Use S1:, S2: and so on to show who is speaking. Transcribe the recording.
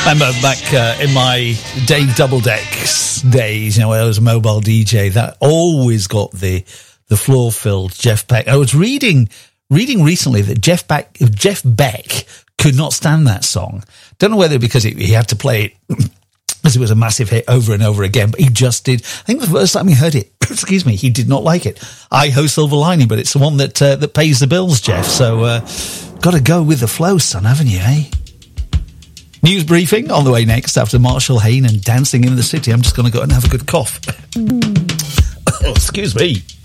S1: Remember back in my Dave Doubledecks days, you know, where I was a mobile DJ, that always got the floor filled. Jeff Beck. I was reading recently that Jeff Beck could not stand that song. Don't know whether because he had to play it because it was a massive hit over and over again, but he just did. I think the first time he heard it, excuse me, he did not like it. I-ho Silver Lining, but it's the one that pays the bills, Jeff. So got to go with the flow, son, haven't you, eh? News briefing on the way next after Marshall Hayne and Dancing in the City. I'm just going to go and have a good cough. Oh, excuse me.